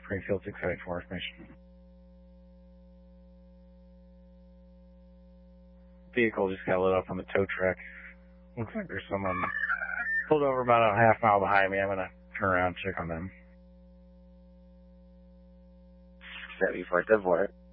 Springfield 608 for information. Vehicle just got lit up on the tow truck. Looks like there's someone pulled over about a half mile behind me. I'm going to turn around and check on them. 74 for it.